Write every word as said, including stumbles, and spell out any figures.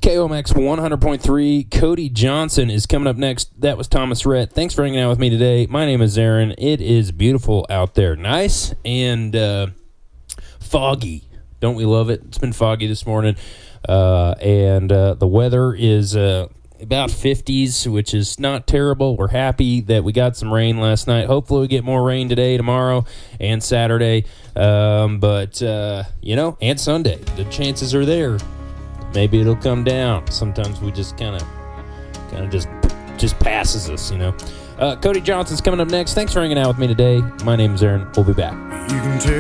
K O M X one hundred point three. Cody Johnson is coming up next. That was Thomas Rhett. Thanks for hanging out with me today. My name is Aaron. It is beautiful out there. Nice and uh, foggy. Don't we love it? It's been foggy this morning. Uh, and uh, the weather is uh, about fifties, which is not terrible. We're happy that we got some rain last night. Hopefully we get more rain today, tomorrow, and Saturday. Um, but, uh, you know, and Sunday. The chances are there. Maybe it'll come down. Sometimes we just kind of kind of just just passes us, you know. Uh, Cody Johnson's coming up next. Thanks for hanging out with me today. My name is Aaron. We'll be back. You can tell